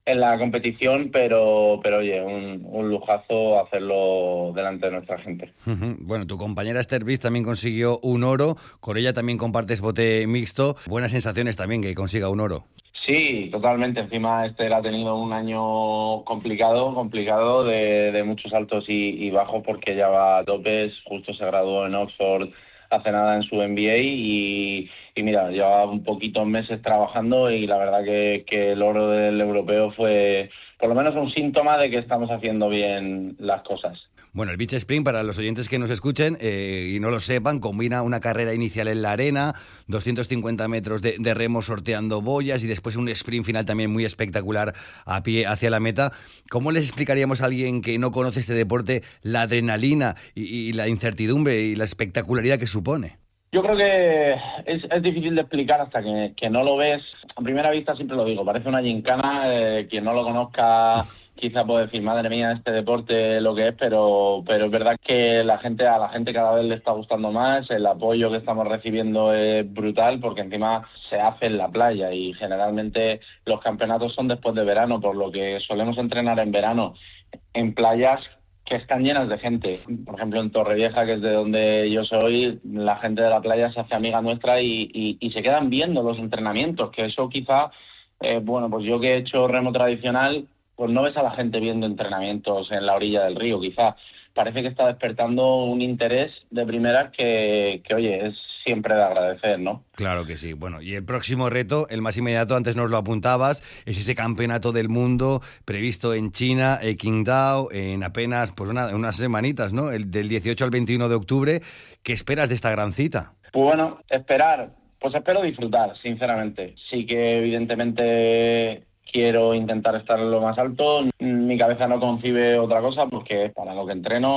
en la competición, pero oye, un lujazo hacerlo delante de nuestra gente. Ujú. Bueno, tu compañera Esther Briz también consiguió un oro, con ella también compartes bote mixto. Buenas sensaciones también que consiga un oro. Sí, totalmente. Encima ha tenido un año complicado de muchos altos y bajos porque ella va a topes, justo se graduó en Oxford hace nada en su MBA y mira, lleva un poquitos meses trabajando y la verdad que el oro del europeo fue por lo menos un síntoma de que estamos haciendo bien las cosas. Bueno, el Beach Sprint, para los oyentes que nos escuchen y no lo sepan, combina una carrera inicial en la arena, 250 metros de remo sorteando boyas y después un sprint final también muy espectacular a pie hacia la meta. ¿Cómo les explicaríamos a alguien que no conoce este deporte la adrenalina y la incertidumbre y la espectacularidad que supone? Yo creo que es difícil de explicar hasta que no lo ves. A primera vista siempre lo digo, parece una gincana. Quien no lo conozca quizá puede decir, madre mía, este deporte lo que es, pero es verdad que a la gente cada vez le está gustando más. El apoyo que estamos recibiendo es brutal porque encima se hace en la playa y generalmente los campeonatos son después de verano, por lo que solemos entrenar en verano en playas que están llenas de gente. Por ejemplo, en Torrevieja, que es de donde yo soy, la gente de la playa se hace amiga nuestra y se quedan viendo los entrenamientos, que eso quizá, bueno, pues yo que he hecho remo tradicional, pues no ves a la gente viendo entrenamientos en la orilla del río, quizá. Parece que está despertando un interés de primeras que oye, es siempre de agradecer, ¿no? Claro que sí. Bueno, y el próximo reto, el más inmediato, antes nos lo apuntabas, es ese campeonato del mundo previsto en China, Qingdao, en apenas pues unas semanitas, ¿no? El del 18 al 21 de octubre. ¿Qué esperas de esta gran cita? Pues bueno, esperar, pues espero disfrutar, sinceramente. Sí que evidentemente quiero intentar estar en lo más alto. Mi cabeza no concibe otra cosa porque es para lo que entreno.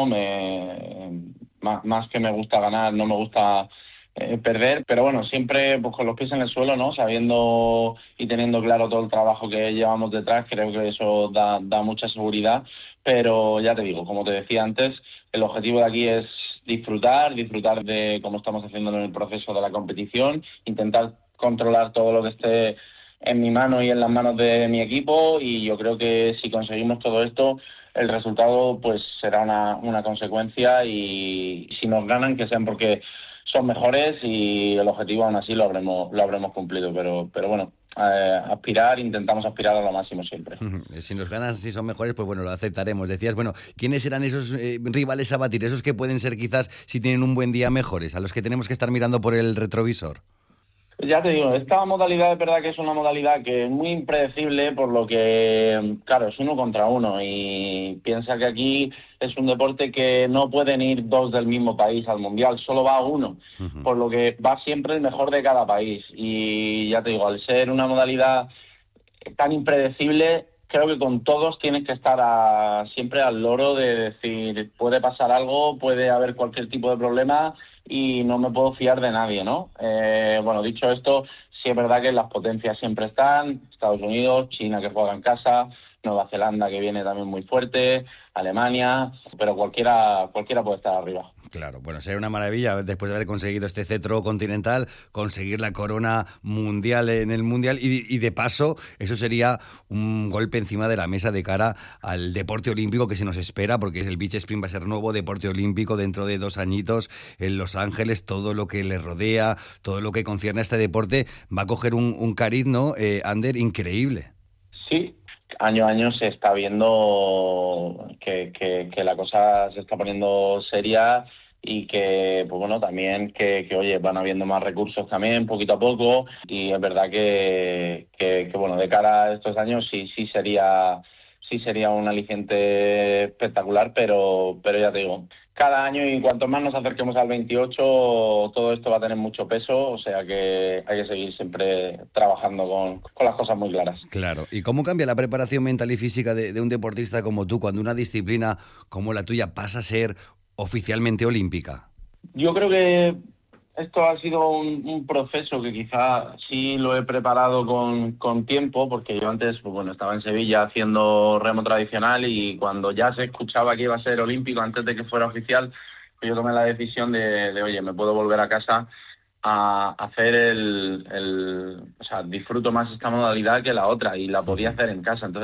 Más que me gusta ganar, no me gusta perder. Pero bueno, siempre pues con los pies en el suelo, ¿no? Sabiendo y teniendo claro todo el trabajo que llevamos detrás, creo que eso da mucha seguridad. Pero ya te digo, como te decía antes, el objetivo de aquí es disfrutar de cómo estamos haciendo en el proceso de la competición, intentar controlar todo lo que esté en mi mano y en las manos de mi equipo y yo creo que si conseguimos todo esto, el resultado pues será una consecuencia y si nos ganan que sean porque son mejores y el objetivo aún así lo habremos cumplido, pero bueno, intentamos aspirar a lo máximo siempre. Si nos ganan, si son mejores, pues bueno, lo aceptaremos. Decías, bueno, ¿quiénes serán esos rivales a batir? Esos que pueden ser quizás, si tienen un buen día, mejores, a los que tenemos que estar mirando por el retrovisor. Ya te digo, esta modalidad es verdad que es una modalidad que es muy impredecible por lo que, claro, es uno contra uno y piensa que aquí es un deporte que no pueden ir dos del mismo país al mundial, solo va uno, Ujú. por lo que va siempre el mejor de cada país y ya te digo, al ser una modalidad tan impredecible, creo que con todos tienes que estar siempre al loro de decir, puede pasar algo, puede haber cualquier tipo de problema y no me puedo fiar de nadie, ¿no? Bueno, dicho esto, sí es verdad que las potencias siempre están, Estados Unidos, China que juega en casa, Nueva Zelanda que viene también muy fuerte, Alemania, pero cualquiera puede estar arriba. Claro, bueno, sería una maravilla después de haber conseguido este cetro continental, conseguir la corona mundial en el mundial y de paso eso sería un golpe encima de la mesa de cara al deporte olímpico que se nos espera, porque el beach sprint va a ser nuevo deporte olímpico dentro de 2 añitos en Los Ángeles, todo lo que le rodea, todo lo que concierne a este deporte va a coger un cariz, ¿no, Ander, increíble? Sí, año a año se está viendo que la cosa se está poniendo seria y que, pues bueno, también oye, van habiendo más recursos también, poquito a poco, y es verdad bueno, de cara a estos años sí sería un aliciente espectacular, pero ya te digo, cada año y cuanto más nos acerquemos al 28, todo esto va a tener mucho peso, o sea que hay que seguir siempre trabajando con las cosas muy claras. Claro. ¿Y cómo cambia la preparación mental y física de un deportista como tú cuando una disciplina como la tuya pasa a ser oficialmente olímpica? Yo creo que esto ha sido un proceso que quizá sí lo he preparado con tiempo, porque yo antes, pues bueno, estaba en Sevilla haciendo remo tradicional y cuando ya se escuchaba que iba a ser olímpico, antes de que fuera oficial, pues yo tomé la decisión oye, me puedo volver a casa a hacer o sea, disfruto más esta modalidad que la otra y la podía Ujú. hacer en casa. Entonces